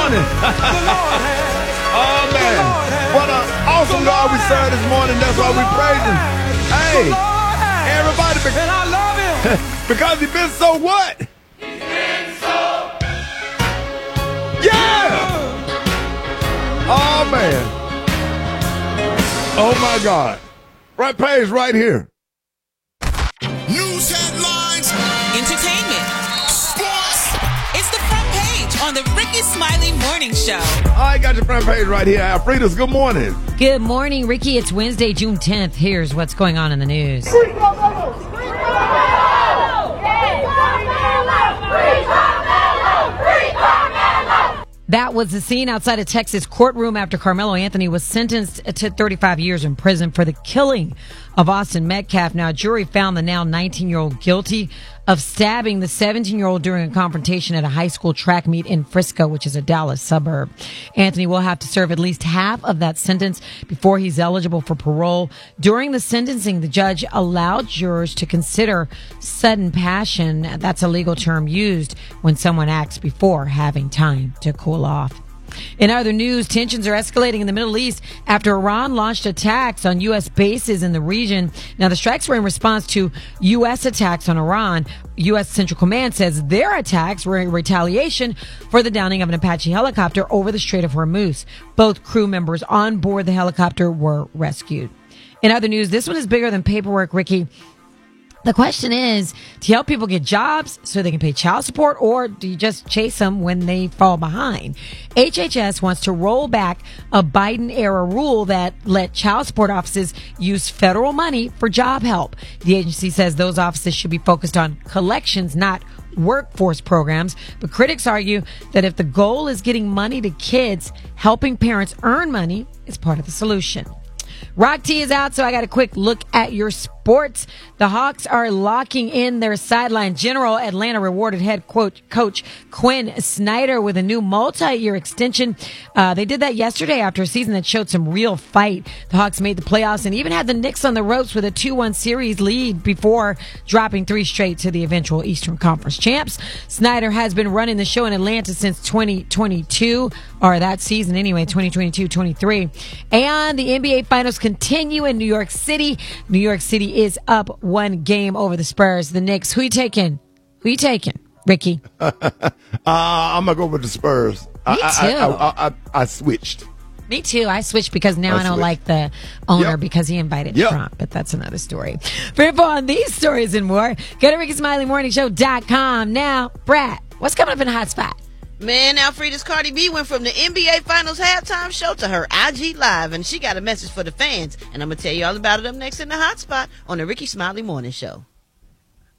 morning. Oh, man. What an awesome God we serve this morning. That's why we praise him. Hey, everybody, And I love him. because he's been so what? Yeah! Oh, man. Oh, my God. Right page right here. News headlines, Entertainment. sports. It's the front page on the Ricky Smiley Morning Show. I got your front page right here. Alfreda's, good morning. Good morning, Ricky. It's Wednesday, June 10th. Here's what's going on in the news. That was the scene outside a Texas courtroom after Carmelo Anthony was sentenced to 35 years in prison for the killing of Austin Metcalf. Now, a jury found the now 19-year-old guilty of stabbing the 17-year-old during a confrontation at a high school track meet in Frisco, which is a Dallas suburb. Anthony will have to serve at least half of that sentence before he's eligible for parole. During the sentencing, the judge allowed jurors to consider sudden passion. That's a legal term used when someone acts before having time to cool off. In other news, tensions are escalating in the Middle East after Iran launched attacks on U.S. bases in the region. Now, the strikes were in response to U.S. attacks on Iran. U.S. Central Command says their attacks were in retaliation for the downing of an Apache helicopter over the Strait of Hormuz. Both crew members on board the helicopter were rescued. In other news, this one is bigger than paperwork, Ricky. The question is, to help people get jobs so they can pay child support, or do you just chase them when they fall behind? HHS wants to roll back a Biden-era rule that let child support offices use federal money for job help. The agency says those offices should be focused on collections, not workforce programs. But critics argue that if the goal is getting money to kids, helping parents earn money is part of the solution. Rock T is out, so I got a quick look at your sports. The Hawks are locking in their sideline general. Atlanta rewarded head coach Quinn Snyder with a new multi-year extension. They did that yesterday after a season that showed some real fight. The Hawks made the playoffs and even had the Knicks on the ropes with a 2-1 series lead before dropping 3 straight to the eventual Eastern Conference champs. Snyder has been running the show in Atlanta since 2022, or that season anyway, 2022-23. And the NBA Finals continue in New York City. New York City is up 1 game over the Spurs. The Knicks. Who you taking? Ricky? I'm going to go with the Spurs. Me too. I switched. Me too. I switched because now I don't like the owner because he invited Trump, but that's another story. For info on these stories and more, go to RickySmileyMorningShow.com. Now, Brad, what's coming up in the hot spot? Man, Alfreda's Cardi B went from the NBA Finals halftime show to her IG Live, and she got a message for the fans. And I'm going to tell you all about it up next in the hot spot on the Ricky Smiley Morning Show.